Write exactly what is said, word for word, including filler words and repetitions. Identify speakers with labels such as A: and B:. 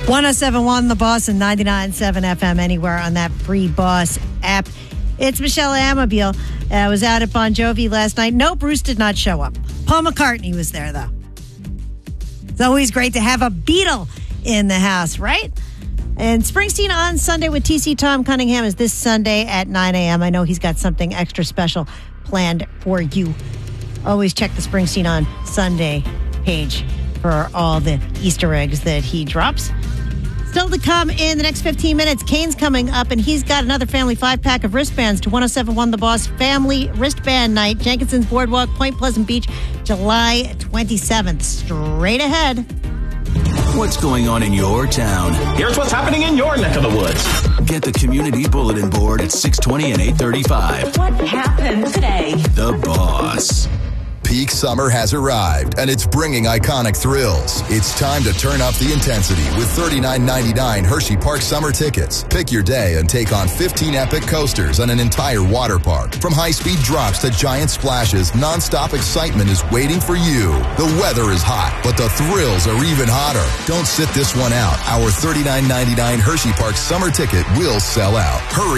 A: one oh seven point one The Boss and ninety-nine point seven F M anywhere on that free Boss app. It's Michelle Amabile. I uh, was out at Bon Jovi last night. No, Bruce did not show up. Paul McCartney was there, though. It's always great to have a Beatle in the house, right? And Springsteen on Sunday with T C Tom Cunningham is this Sunday at nine a.m. I know he's got something extra special planned for you. Always check the Springsteen on Sunday page for all the Easter eggs that he drops. Still to come in the next fifteen minutes, Kane's coming up, and he's got another family five-pack of wristbands to one oh seven point one The Boss Family Wristband Night, Jenkinson's Boardwalk, Point Pleasant Beach, July twenty-seventh. Straight ahead.
B: What's going on in your town?
C: Here's what's happening in your neck of the woods.
B: Get the community bulletin board at six twenty and eight thirty-five.
D: What happened today?
B: The Boss.
E: Peak summer has arrived, and it's bringing iconic thrills. It's time to turn up the intensity with thirty-nine ninety-nine Hershey Park summer tickets. Pick your day and take on fifteen epic coasters and an entire water park. From high-speed drops to giant splashes, nonstop excitement is waiting for you. The weather is hot, but the thrills are even hotter. Don't sit this one out. Our thirty-nine ninety-nine Hershey Park summer ticket will sell out. Hurry